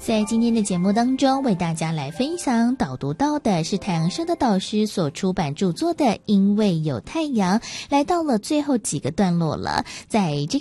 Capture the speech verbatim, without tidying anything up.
在今天的节目当中，为大家来分享导读到的是太阳社的导师所出版著作的《因为有太阳》，来到了最后几个段落了。在这